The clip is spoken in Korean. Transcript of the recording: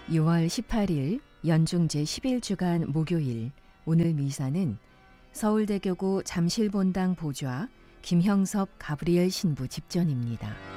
6월 18일 연중 제11주간 목요일, 오늘 미사는 서울대교구 잠실본당 보좌 김형섭 가브리엘 신부 집전입니다.